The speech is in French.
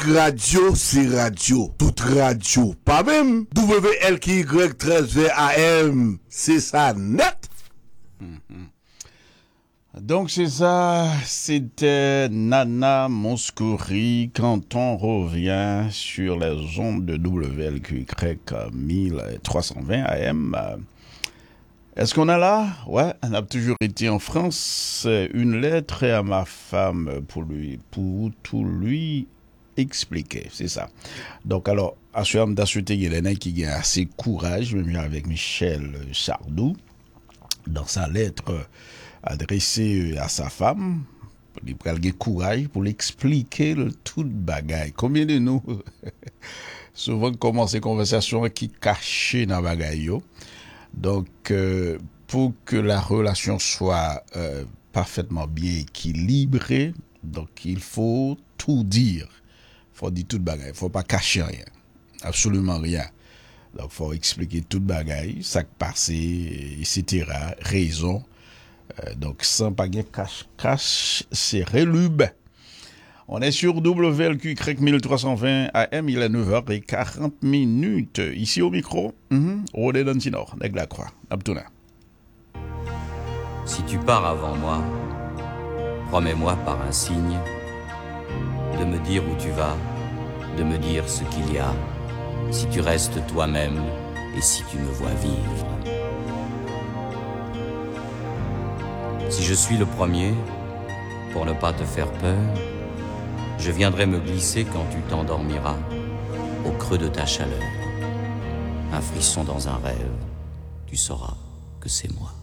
Radio, c'est radio. Toute radio. Pas même WLKY13VAM. C'est ça net. Donc c'est ça, c'était Nana Mouskouri quand on revient sur les ondes de WLQY 1320 AM. Est-ce qu'on est là? Ouais, on a toujours été en France. Une lettre à ma femme pour tout lui expliquer, c'est ça. Donc alors, à ce moment d'assurer Hélène qui a assez courage, même avec Michel Sardou, dans sa lettre adressée à sa femme, il prend le courage pour l'expliquer le tout bagaille. Combien de nous souvent commencent ces conversations qui cachées dans bagaille. Donc pour que la relation soit parfaitement bien équilibrée, donc il faut tout dire. Il faut dire tout bagaille, il faut pas cacher rien. Absolument rien. Donc il faut expliquer tout bagaille, ça qui passé, etc. raison. Donc sans pas de cache, c'est relube. On est sur WLQ 1320 AM, il est 9h40. Ici au micro, Rodé Dantinor, Nèg la Croix, Abdouna. Si tu pars avant moi, promets-moi par un signe de me dire où tu vas, de me dire ce qu'il y a, si tu restes toi-même et si tu me vois vivre. Si je suis le premier, pour ne pas te faire peur, je viendrai me glisser quand tu t'endormiras, au creux de ta chaleur. Un frisson dans un rêve, tu sauras que c'est moi.